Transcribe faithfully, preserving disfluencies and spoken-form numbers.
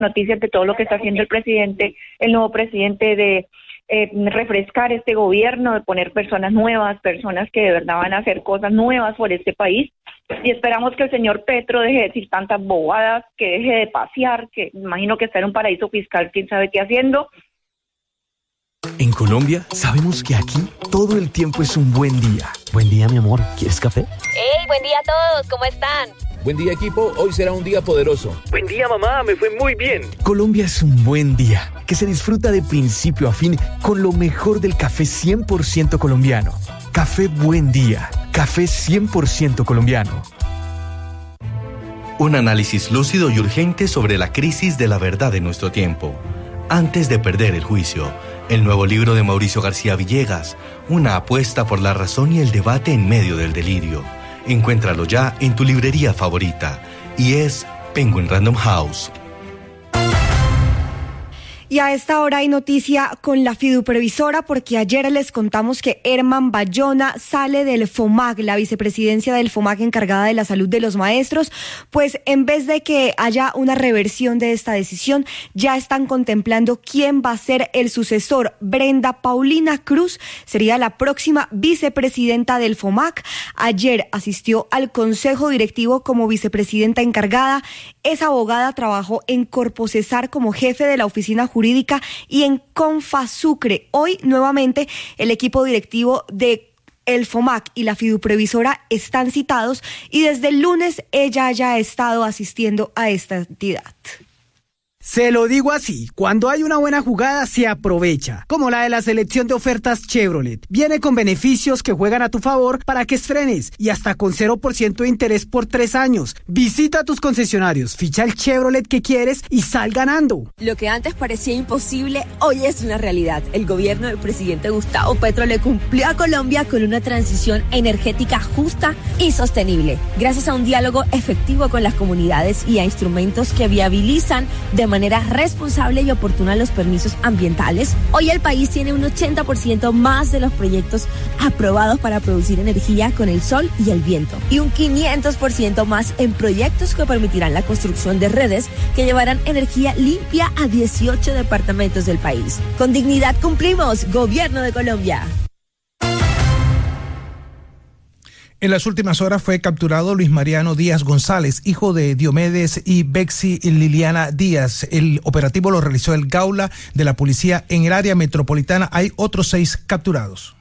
noticias de todo lo que está haciendo el presidente, el nuevo presidente de eh, refrescar este gobierno, de poner personas nuevas, personas que de verdad van a hacer cosas nuevas por este país. Y esperamos que el señor Petro deje de decir tantas bobadas, que deje de pasear, que imagino que está en un paraíso fiscal, quién sabe qué haciendo. En Colombia sabemos que aquí todo el tiempo es un buen día. Buen día, mi amor. ¿Quieres café? ¡Hey! Buen día a todos. ¿Cómo están? Buen día, equipo. Hoy será un día poderoso. Buen día, mamá. Me fue muy bien. Colombia es un buen día que se disfruta de principio a fin con lo mejor del café cien por ciento colombiano. Café Buen Día. Café cien por ciento colombiano. Un análisis lúcido y urgente sobre la crisis de la verdad de nuestro tiempo. Antes de perder el juicio. El nuevo libro de Mauricio García Villegas. Una apuesta por la razón y el debate en medio del delirio. Encuéntralo ya en tu librería favorita. Y es Penguin Random House. Y a esta hora hay noticia con la fiduprevisora porque ayer les contamos que Herman Bayona sale del FOMAC, la vicepresidencia del FOMAC encargada de la salud de los maestros. Pues en vez de que haya una reversión de esta decisión, ya están contemplando quién va a ser el sucesor. Brenda Paulina Cruz sería la próxima vicepresidenta del FOMAC. Ayer asistió al consejo directivo como vicepresidenta encargada. Esa abogada trabajó en Corpocesar como jefe de la oficina jurídica jurídica y en Confasucre. Hoy nuevamente el equipo directivo de el FOMAC y la fiduprevisora están citados y desde el lunes ella ya ha estado asistiendo a esta entidad. Se lo digo así, cuando hay una buena jugada se aprovecha, como la de la selección de ofertas Chevrolet. Viene con beneficios que juegan a tu favor para que estrenes y hasta con cero por ciento de interés por tres años. Visita tus concesionarios, ficha el Chevrolet que quieres y sal ganando. Lo que antes parecía imposible, hoy es una realidad. El gobierno del presidente Gustavo Petro le cumplió a Colombia con una transición energética justa y sostenible, gracias a un diálogo efectivo con las comunidades y a instrumentos que viabilizan de manera responsable y oportuna los permisos ambientales. Hoy el país tiene un ochenta por ciento más de los proyectos aprobados para producir energía con el sol y el viento y un quinientos por ciento más en proyectos que permitirán la construcción de redes que llevarán energía limpia a dieciocho departamentos del país. Con dignidad cumplimos, Gobierno de Colombia. En las últimas horas fue capturado Luis Mariano Díaz González, hijo de Diomedes y Bexy Liliana Díaz. El operativo lo realizó el Gaula de la policía en el área metropolitana. Hay otros seis capturados.